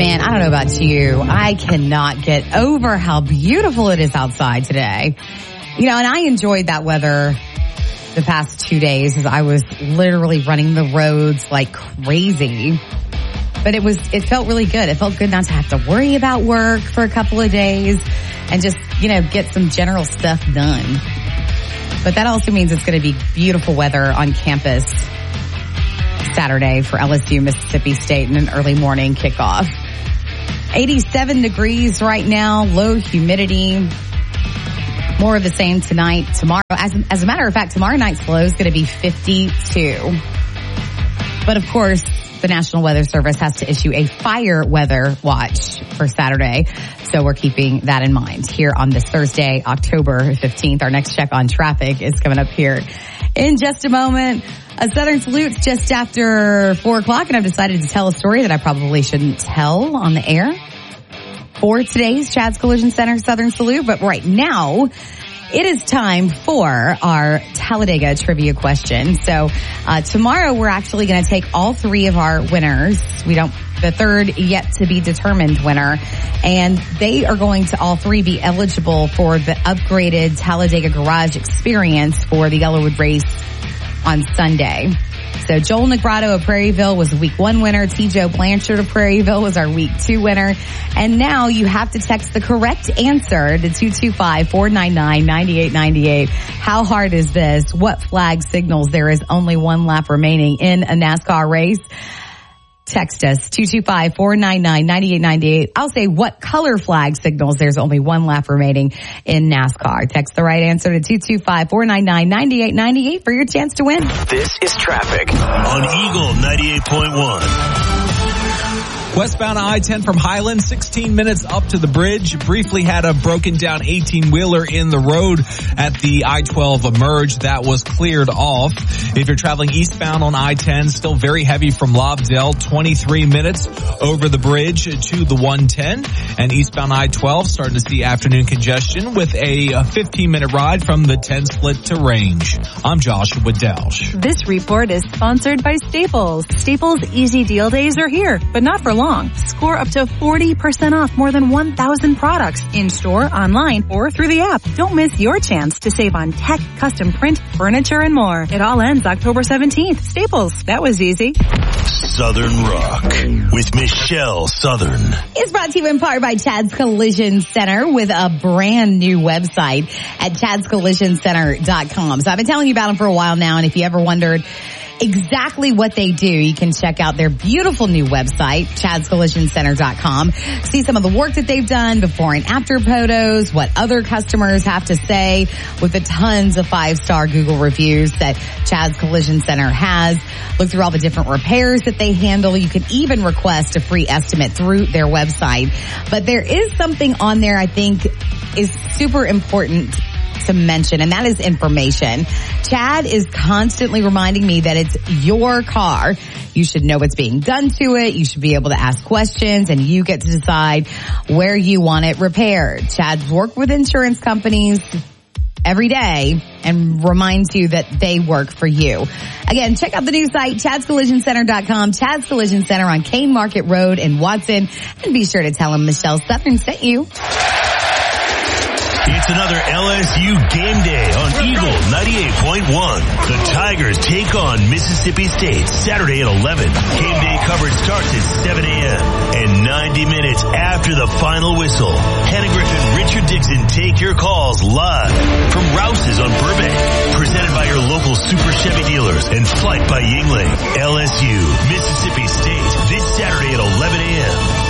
Man, I don't know about you. I cannot get over how beautiful it is outside today. You know, and I enjoyed that weather the past 2 days as I was literally running the roads like crazy. But it felt really good. It felt good not to have to worry about work for a couple of days and just, you know, get some general stuff done. But that also means it's going to be beautiful weather on campus Saturday for LSU Mississippi State in an early morning kickoff. 87 degrees right now, low humidity. More of the same tonight, tomorrow. As a matter of fact, tomorrow night's low is going to be 52. But of course, the National Weather Service has to issue a fire weather watch for Saturday. So we're keeping that in mind here on this Thursday, October 15th. Our next check on traffic is coming up here in just a moment. A Southern Salute just after 4 o'clock, and I've decided to tell a story that I probably shouldn't tell on the air for today's Chad's Collision Center Southern Salute. But right now, it is time for our Talladega trivia question. So tomorrow, we're actually going to take all three of our winners. The third yet to be determined winner, and they are going to all three be eligible for the upgraded Talladega Garage experience for the Yellowwood race on Sunday. So Joel Negrado of Prairieville was a week 1 winner. T.Joe Blanchard of Prairieville was our week 2 winner. And now you have to text the correct answer to 225-499-9898. How hard is this? What flag signals there is only 1 lap remaining in a NASCAR race? Text us, 225-499-9898. I'll say what color flag signals there's only 1 lap remaining in NASCAR. Text the right answer to 225-499-9898 for your chance to win. This is traffic on Eagle 98.1. Westbound I-10 from Highland, 16 minutes up to the bridge. Briefly had a broken down 18-wheeler in the road at the I-12 emerge. That was cleared off. If you're traveling eastbound on I-10, still very heavy from Lobdell, 23 minutes over the bridge to the 110. And eastbound I-12 starting to see afternoon congestion with a 15-minute ride from the 10 split to Range. I'm Joshua Delsh. This report is sponsored by Staples. Staples Easy Deal Days are here, but not for long. Score up to 40% off more than 1,000 products in-store, online, or through the app. Don't miss your chance to save on tech, custom print, furniture, and more. It all ends October 17th. Staples. That was easy. Southern Rock with Michelle Southern. It's brought to you in part by Chad's Collision Center with a brand new website at chadscollisioncenter.com. So I've been telling you about them for a while now, and if you ever wondered exactly what they do, you can check out their beautiful new website, chadscollisioncenter.com. See some of the work that they've done, before and after photos, what other customers have to say, with the tons of 5-star Google reviews that Chad's Collision Center has. Look through all the different repairs that they handle. You can even request a free estimate through their website. But there is something on there I think is super important to mention, and that is information. Chad is constantly reminding me that it's your car. You should know what's being done to it. You should be able to ask questions, and you get to decide where you want it repaired. Chad's worked with insurance companies every day and reminds you that they work for you. Again, check out the new site, chadscollisioncenter.com, Chad's Collision Center on Kane Market Road in Watson, and be sure to tell them Michelle Southern sent you. It's another LSU game day on Eagle 98.1. The Tigers take on Mississippi State Saturday at 11. Game day coverage starts at 7 a.m. and 90 minutes after the final whistle. Hannah Griffin, Richard Dixon take your calls live from Rouse's on Burbank. Presented by your local Super Chevy dealers and Flight by Yingling. LSU, Mississippi State this Saturday at 11 a.m.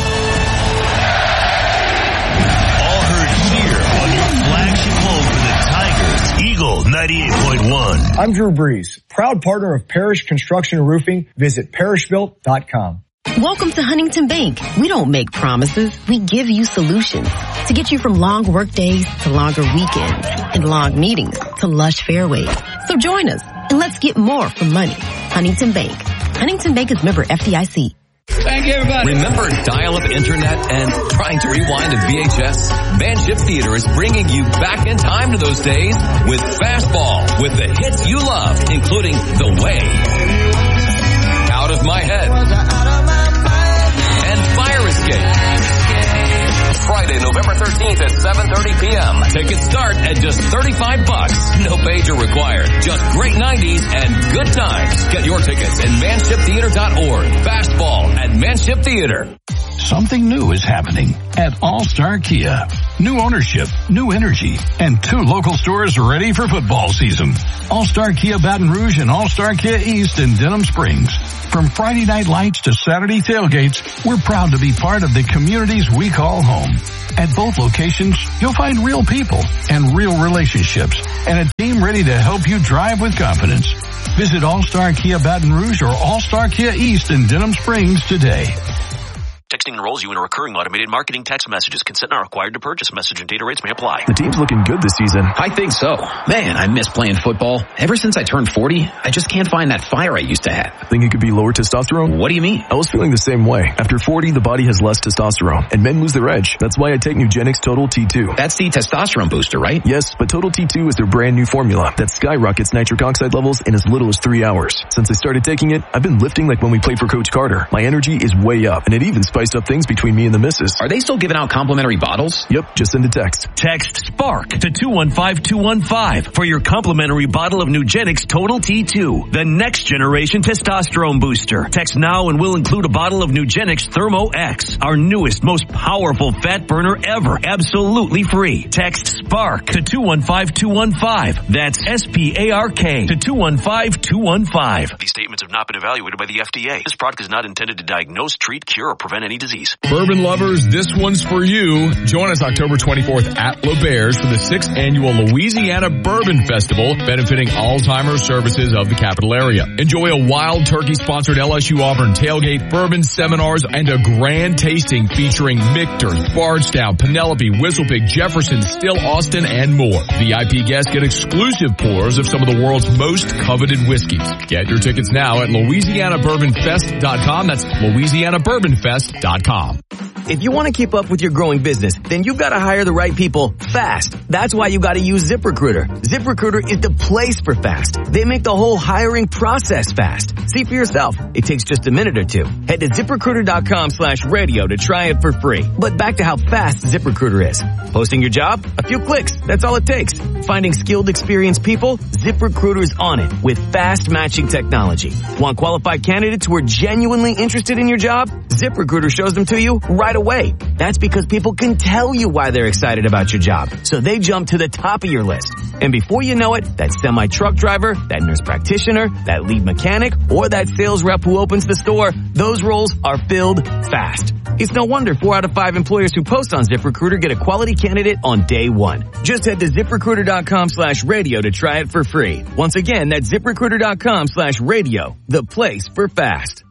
Flagship home for the Tigers, Eagle 98.1. I'm Drew Brees, proud partner of Parrish Construction and Roofing. Visit parrishbuilt.com. Welcome to Huntington Bank. We don't make promises. We give you solutions to get you from long work days to longer weekends and long meetings to lush fairways. So join us and let's get more from money. Huntington Bank. Huntington Bank is member FDIC. Thank you, everybody. Remember dial-up internet and trying to rewind a VHS? Manship Theater is bringing you back in time to those days with Fastball, with the hits you loved, including The Way, Out of My Head, and Fire p.m. Tickets start at just $35. No pager required. Just great 90s and good times. Get your tickets at manshiptheater.org. Fastball at Manship Theater. Something new is happening at All-Star Kia. New ownership, new energy, and 2 local stores ready for football season. All-Star Kia Baton Rouge and All-Star Kia East in Denham Springs. From Friday night lights to Saturday tailgates, we're proud to be part of the communities we call home. At both locations, you'll find real people and real relationships and a team ready to help you drive with confidence. Visit All-Star Kia Baton Rouge or All-Star Kia East in Denham Springs today. Texting enrolls you in a recurring automated marketing text messages. Consent not required to purchase. Message and data rates may apply. The team's looking good this season. I think so. Man, I miss playing football. Ever since I turned 40, I just can't find that fire I used to have. Think it could be lower testosterone? What do you mean? I was feeling the same way. After 40, the body has less testosterone, and men lose their edge. That's why I take Nugenix Total T2. That's the testosterone booster, right? Yes, but Total T2 is their brand new formula that skyrockets nitric oxide levels in as little as 3 hours. Since I started taking it, I've been lifting like when we played for Coach Carter. My energy is way up, and it even spiced up things between me and the missus. Are they still giving out complimentary bottles? Yep, just send a text. Text SPARK to 215-215 for your complimentary bottle of Nugenix Total T2, the next generation testosterone booster. Text now and we'll include a bottle of Nugenix Thermo X, our newest, most powerful fat burner ever, absolutely free. Text SPARK to 215-215. That's SPARK to 215-215. These statements have not been evaluated by the FDA. This product is not intended to diagnose, treat, cure, or prevent any disease. Bourbon lovers, this one's for you. Join us October 24th at LeBairs for the 6th annual Louisiana Bourbon Festival, benefiting Alzheimer's services of the capital area. Enjoy a Wild Turkey-sponsored LSU Auburn tailgate, bourbon seminars, and a grand tasting featuring Michter's, Bardstown, Penelope, Whistlepig, Jefferson, Still, Austin, and more. VIP guests get exclusive pours of some of the world's most coveted whiskeys. Get your tickets now at LouisianaBourbonFest.com. That's LouisianaBourbonFest.com. If you want to keep up with your growing business, then you've got to hire the right people fast. That's why you got to use ZipRecruiter. ZipRecruiter is the place for fast. They make the whole hiring process fast. See for yourself. It takes just a minute or two. Head to ZipRecruiter.com/radio to try it for free. But back to how fast ZipRecruiter is. Posting your job? A few clicks. That's all it takes. Finding skilled, experienced people? ZipRecruiter's on it with fast matching technology. Want qualified candidates who are genuinely interested in your job? ZipRecruiter shows them to you right away. That's because people can tell you why they're excited about your job. So they jump to the top of your list. And before you know it, that semi-truck driver, that nurse practitioner, that lead mechanic, or that sales rep who opens the store, those roles are filled fast. It's no wonder 4 out of 5 employers who post on ZipRecruiter get a quality candidate on day one. Just head to ZipRecruiter.com/radio to try it for free. Once again, that's ZipRecruiter.com/radio, the place for fast.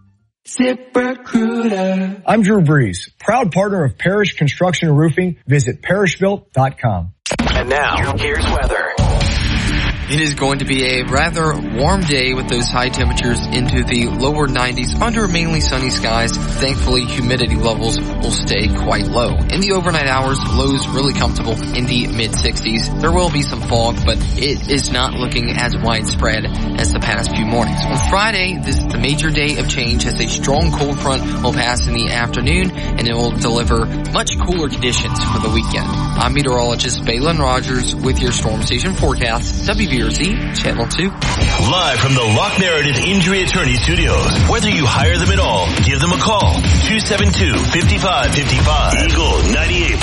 ZipRecruiter. I'm Drew Brees, proud partner of Parrish Construction and Roofing. Visit parrishbuilt.com. And now, here's weather. It is going to be a rather warm day with those high temperatures into the lower 90s under mainly sunny skies. Thankfully, humidity levels will stay quite low. In the overnight hours, lows really comfortable in the mid-60s. There will be some fog, but it is not looking as widespread as the past few mornings. On Friday, this is the major day of change as a strong cold front will pass in the afternoon, and it will deliver much cooler conditions for the weekend. I'm meteorologist Balin Rogers with your Storm Station forecast, WVRZ Channel 2. Live from the Lock Meredith Injury Attorney Studios. Whether you hire them at all, give them a call. 272-5555. Eagle 98.1.